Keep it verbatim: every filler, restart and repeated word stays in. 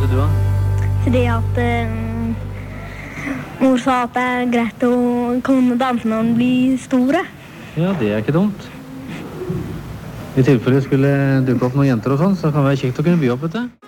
trodde du da? Fordi at um, mor sa at det er greit å kunne danse når man blir store. Ja, det er ikke dumt. I tilfelle skulle dukke opp noen jenter og sånn, så kan det være kjekt å kunne by opp, vet du.